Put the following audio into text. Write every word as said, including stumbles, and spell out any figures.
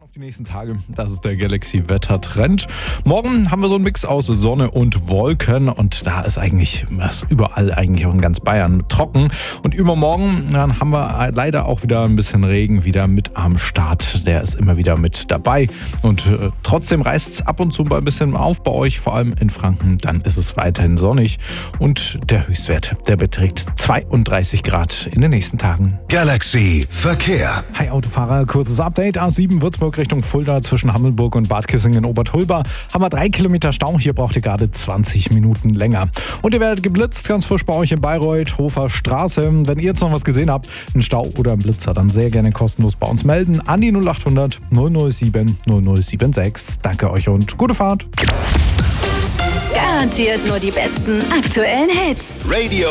Auf die nächsten Tage, das ist der Galaxy-Wetter-Trend. Morgen haben wir so einen Mix aus Sonne und Wolken und da ist eigentlich ist überall, eigentlich auch in ganz Bayern trocken. Und übermorgen dann haben wir leider auch wieder ein bisschen Regen wieder mit am Start. Der ist immer wieder mit dabei und äh, trotzdem reißt es ab und zu mal ein bisschen auf bei euch, vor allem in Franken. Dann ist es weiterhin sonnig und der Höchstwert, der beträgt zweiunddreißig Grad in den nächsten Tagen. Galaxy Verkehr. Hi Autofahrer, kurzes Update. A sieben Würzburg Richtung Fulda zwischen Hammelburg und Bad Kissingen Obertulba haben wir drei Kilometer Stau. Hier braucht ihr gerade zwanzig Minuten länger. Und ihr werdet geblitzt, ganz frisch bei euch in Bayreuth, Hofer Straße. Wenn ihr jetzt noch was gesehen habt, einen Stau oder einen Blitzer, dann sehr gerne kostenlos bei uns melden. An die null acht hundert null null sieben null null sieben sechs. Danke euch und gute Fahrt. Garantiert nur die besten aktuellen Hits. Radio